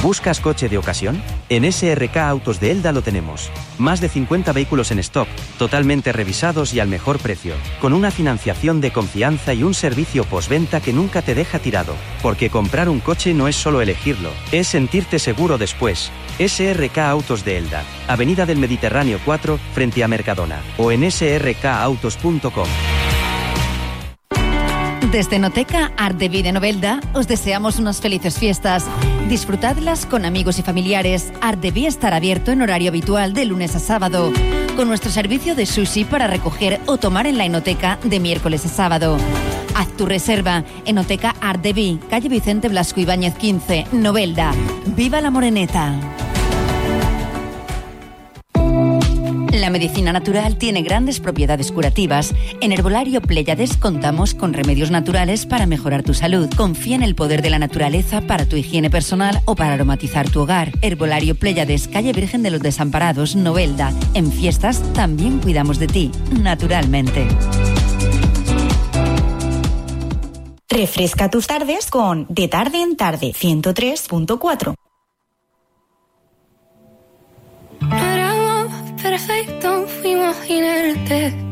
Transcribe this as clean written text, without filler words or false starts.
¿Buscas coche de ocasión? En SRK Autos de Elda lo tenemos. Más de 50 vehículos en stock, totalmente revisados y al mejor precio, con una financiación de confianza y un servicio postventa que nunca te deja tirado. Porque comprar un coche no es solo elegirlo, es sentirte seguro después. SRK Autos de Elda, Avenida del Mediterráneo 4, frente a Mercadona, o en srkautos.com. Desde Enoteca Art de Vida de Novelda os deseamos unas felices fiestas. Disfrutadlas con amigos y familiares. Art de Vida estará abierto en horario habitual de lunes a sábado, con nuestro servicio de sushi para recoger o tomar en la Enoteca de miércoles a sábado. Haz tu reserva. Enoteca Art de Vida, calle Vicente Blasco Ibáñez 15, Novelda. ¡Viva la Moreneta! La medicina natural tiene grandes propiedades curativas. En Herbolario Pléyades contamos con remedios naturales para mejorar tu salud. Confía en el poder de la naturaleza para tu higiene personal o para aromatizar tu hogar. Herbolario Pléyades, calle Virgen de los Desamparados, Novelda. En fiestas también cuidamos de ti, naturalmente. Refresca tus tardes con De Tarde en Tarde 103.4. Perfecto, fuimos inerte.